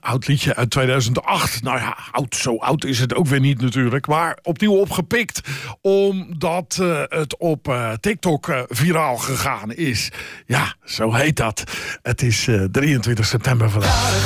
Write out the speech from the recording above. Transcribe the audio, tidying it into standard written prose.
oud liedje uit 2008. Nou ja, zo oud is het ook weer niet natuurlijk. Maar opnieuw opgepikt. Omdat het op TikTok viraal gegaan is. Ja, zo heet dat. Het is 23 september vandaag.